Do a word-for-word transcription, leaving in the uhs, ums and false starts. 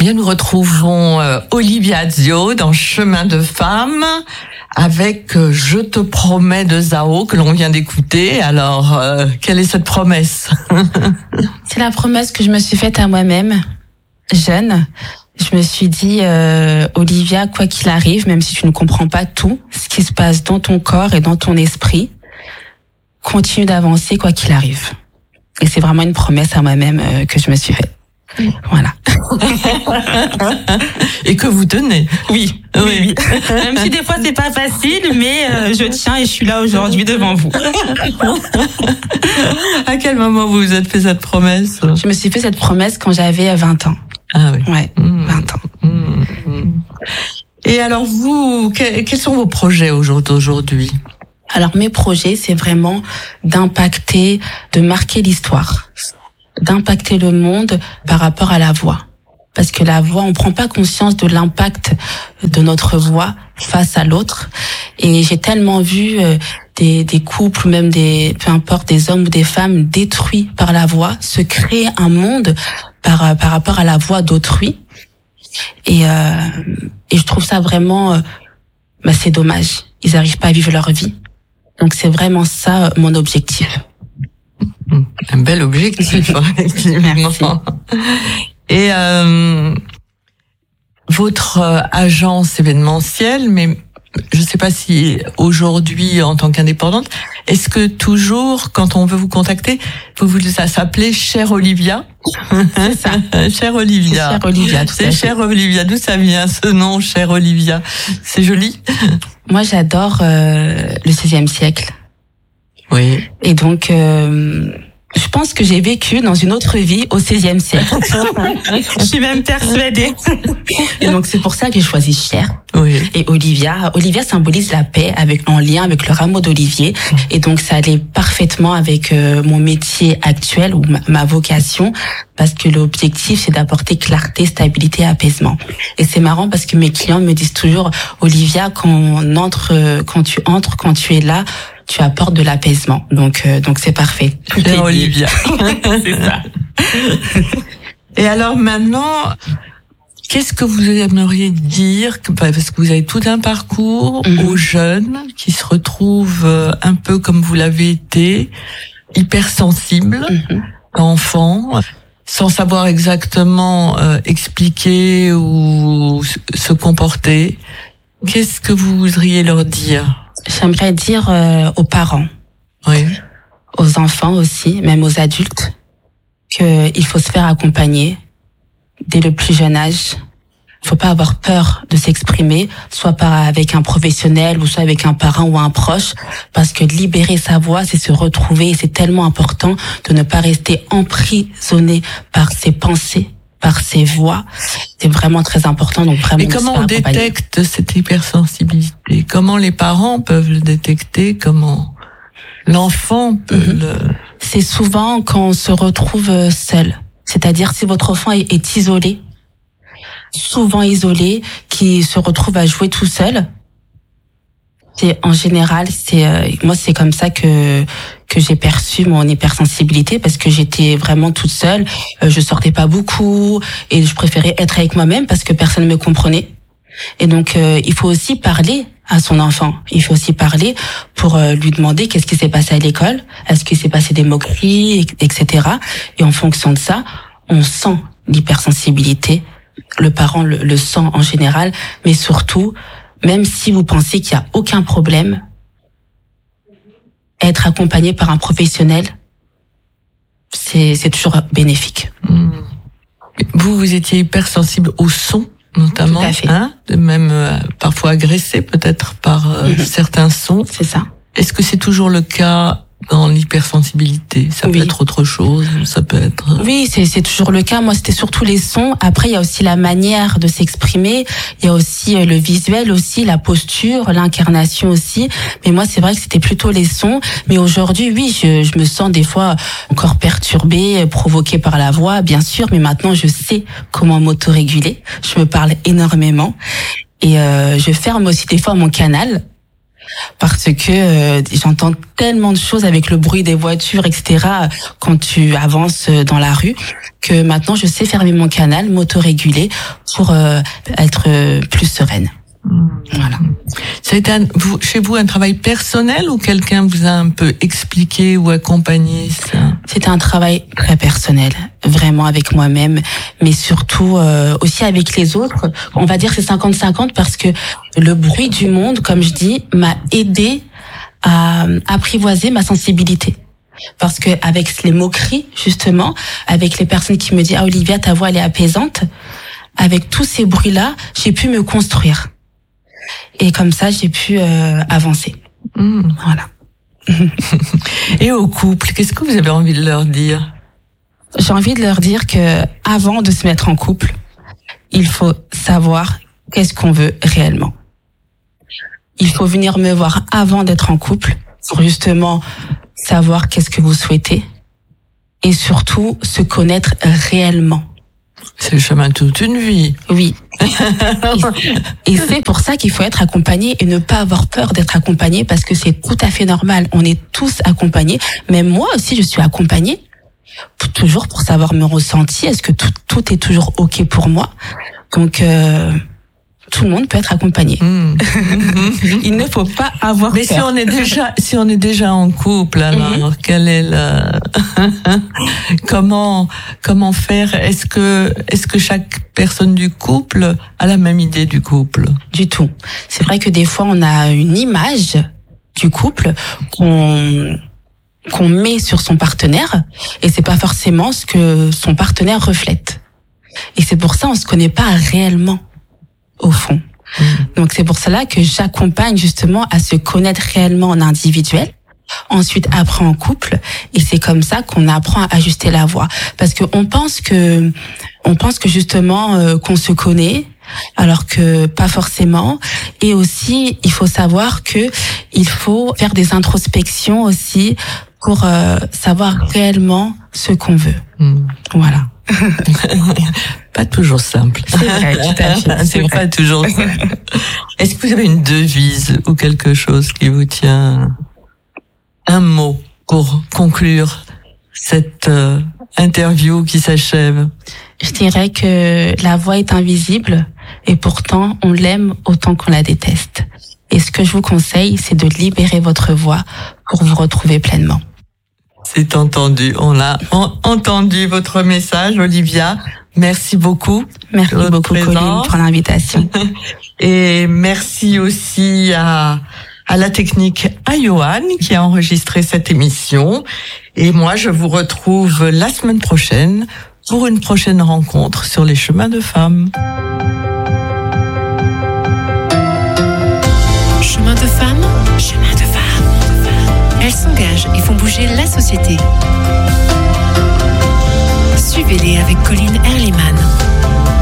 Bien, nous retrouvons euh, Olivia Zio dans Chemin de femme avec euh, Je te promets de Zao que l'on vient d'écouter. Alors, euh, quelle est cette promesse? C'est la promesse que je me suis faite à moi-même, jeune. Je me suis dit, euh, Olivia, quoi qu'il arrive, même si tu ne comprends pas tout, ce qui se passe dans ton corps et dans ton esprit, continue d'avancer quoi qu'il arrive. Et c'est vraiment une promesse à moi-même euh, que je me suis faite. Voilà. Et que vous tenez. Oui, oui, oui. Même si des fois c'est pas facile, mais euh, je tiens et je suis là aujourd'hui devant vous. À quel moment vous vous êtes fait cette promesse? Je me suis fait cette promesse quand j'avais vingt ans. Ah oui. Ouais, mmh. vingt ans. Mmh. Et alors vous, que, quels sont vos projets aujourd'hui? Alors mes projets, c'est vraiment d'impacter, de marquer l'histoire, d'impacter le monde par rapport à la voix. Parce que la voix, on prend pas conscience de l'impact de notre voix face à l'autre. Et j'ai tellement vu euh, des, des couples, même des, peu importe, des hommes ou des femmes détruits par la voix, se créer un monde par par rapport à la voix d'autrui. Et euh, et je trouve ça vraiment, euh, bah c'est dommage. Ils arrivent pas à vivre leur vie. Donc c'est vraiment ça mon objectif. Un bel objectif, effectivement. Et euh, votre agence événementielle, mais je ne sais pas si aujourd'hui, en tant qu'indépendante, est-ce que toujours, quand on veut vous contacter, vous voulez ça s'appeler Chère Olivia? C'est ça. Chère Olivia. Chère Olivia. C'est Chère Olivia. D'où ça vient ce nom, Chère Olivia? C'est joli. Moi, j'adore euh, le seizième siècle. Oui. Et donc, euh, je pense que j'ai vécu dans une autre vie au seizième siècle. Je suis même persuadée. Et donc, c'est pour ça que j'ai choisi Cher. Oui. Et Olivia. Olivia symbolise la paix avec, en lien avec le rameau d'olivier. Et donc, ça allait parfaitement avec euh, mon métier actuel ou ma, ma vocation. Parce que l'objectif, c'est d'apporter clarté, stabilité et apaisement. Et c'est marrant parce que mes clients me disent toujours, Olivia, quand on entre, quand tu entres, quand tu es là, tu apportes de l'apaisement. Donc, euh, donc c'est parfait. Chère Olivia. C'est ça. Et alors maintenant, qu'est-ce que vous aimeriez dire, parce que vous avez tout un parcours, mm-hmm. aux jeunes qui se retrouvent un peu comme vous l'avez été, hypersensibles, mm-hmm. enfants, sans savoir exactement euh, expliquer ou se comporter. Qu'est-ce que vous voudriez leur dire? J'aimerais dire euh, aux parents, oui. aux enfants aussi, même aux adultes, qu'il faut se faire accompagner dès le plus jeune âge. Il faut pas avoir peur de s'exprimer, soit par avec un professionnel ou soit avec un parent ou un proche, parce que libérer sa voix, c'est se retrouver et c'est tellement important de ne pas rester emprisonné par ses pensées, par ses voix. C'est vraiment très important. Donc vraiment. Et comment on détecte cette hypersensibilité? Comment les parents peuvent le détecter? Comment l'enfant peut mm-hmm. le... C'est souvent quand on se retrouve seul. C'est-à-dire si votre enfant est, est isolé, souvent isolé, qui se retrouve à jouer tout seul. C'est en général, c'est euh, moi c'est comme ça que que j'ai perçu mon hypersensibilité parce que j'étais vraiment toute seule, euh, je sortais pas beaucoup et je préférais être avec moi-même parce que personne ne me comprenait. Et donc euh, il faut aussi parler à son enfant. Il faut aussi parler pour euh, lui demander qu'est-ce qui s'est passé à l'école, est-ce qu'il s'est passé des moqueries, et cetera. Et en fonction de ça, on sent l'hypersensibilité. Le parent le, le sent en général, mais surtout, même si vous pensez qu'il y a aucun problème, être accompagné par un professionnel, c'est, c'est toujours bénéfique. Mmh. Vous, vous étiez hypersensible au son, notamment, tout à fait. Hein, même euh, parfois agressé peut-être par euh, mmh. certains sons. C'est ça. Est-ce que c'est toujours le cas dans l'hypersensibilité? Ça peut oui. être autre chose, ça peut être... Oui, c'est, c'est toujours le cas. Moi, c'était surtout les sons. Après, il y a aussi la manière de s'exprimer. Il y a aussi le visuel aussi, la posture, l'incarnation aussi. Mais moi, c'est vrai que c'était plutôt les sons. Mais aujourd'hui, oui, je, je me sens des fois encore perturbée, provoquée par la voix, bien sûr. Mais maintenant, je sais comment m'autoréguler. Je me parle énormément. Et euh, je ferme aussi des fois mon canal. Parce que euh, j'entends tellement de choses avec le bruit des voitures, et cetera, quand tu avances dans la rue, que maintenant je sais fermer mon canal, m'autoréguler pour euh, être euh, plus sereine. Voilà. Ça a été un, vous, chez vous un travail personnel ou quelqu'un vous a un peu expliqué ou accompagné ça? C'était un travail très personnel, vraiment avec moi-même, mais surtout euh, aussi avec les autres. On va dire que c'est cinquante cinquante parce que le bruit du monde, comme je dis, m'a aidé à apprivoiser ma sensibilité. Parce que avec les moqueries, justement, avec les personnes qui me disent « Ah Olivia, ta voix elle est apaisante », avec tous ces bruits-là, j'ai pu me construire. Et comme ça, j'ai pu euh, avancer. Mmh. Voilà. Et au couple, qu'est-ce que vous avez envie de leur dire? J'ai envie de leur dire que avant de se mettre en couple, il faut savoir qu'est-ce qu'on veut réellement. Il faut venir me voir avant d'être en couple pour justement savoir qu'est-ce que vous souhaitez et surtout se connaître réellement. C'est le chemin de toute une vie. Oui. Et, et c'est pour ça qu'il faut être accompagné et ne pas avoir peur d'être accompagné parce que c'est tout à fait normal. On est tous accompagnés. Même moi aussi, je suis accompagnée. Toujours pour savoir me ressentir. Est-ce que tout, tout est toujours OK pour moi? Donc, euh, tout le monde peut être accompagné. Mmh. Il ne faut pas avoir Mais peur. si on est déjà, si on est déjà en couple, alors mmh. quelle est la comment comment faire? Est-ce que est-ce que chaque personne du couple a la même idée du couple? Du tout. C'est vrai que des fois on a une image du couple qu'on qu'on met sur son partenaire et c'est pas forcément ce que son partenaire reflète. Et c'est pour ça on se connaît pas réellement. Au fond. Mmh. Donc c'est pour cela que j'accompagne justement à se connaître réellement en individuel, ensuite après en couple, et c'est comme ça qu'on apprend à ajuster la voix. Parce que on pense que on pense que justement euh, qu'on se connaît, alors que pas forcément. Et aussi il faut savoir que il faut faire des introspections aussi pour euh, savoir réellement ce qu'on veut. Mmh. Voilà. Pas toujours simple. C'est vrai, tout à fait. C'est pas toujours simple. Est-ce que vous avez une devise ou quelque chose qui vous tient? Un mot pour conclure cette euh, interview qui s'achève. Je dirais que la voix est invisible et pourtant on l'aime autant qu'on la déteste. Et ce que je vous conseille, c'est de libérer votre voix pour vous retrouver pleinement. C'est entendu. On a en, entendu votre message, Olivia. Merci beaucoup. Merci beaucoup, Colline, pour l'invitation. Et merci aussi à, à la technique, à Johan, qui a enregistré cette émission. Et moi, je vous retrouve la semaine prochaine pour une prochaine rencontre sur les chemins de femmes. Chemin de femmes, chemin de femmes. Elles s'engagent et font bouger la société.